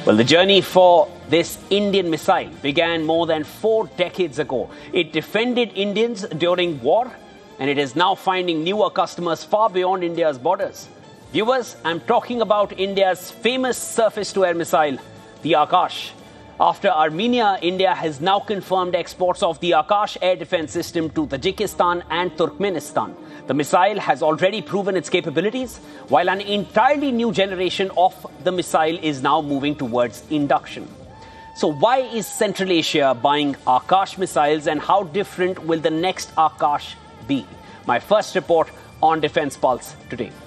Well, the journey for this Indian missile began more than 4 decades ago. It defended Indians during war, and it is now finding newer customers far beyond India's borders. Viewers, I'm talking about India's famous surface-to-air missile, the Akash. After Armenia, India has now confirmed exports of the Akash air defense system to Tajikistan and Turkmenistan. The missile has already proven its capabilities, while an entirely new generation of the missile is now moving towards induction. So why is Central Asia buying Akash missiles, and how different will the next Akash be? My first report on Defence Pulse today.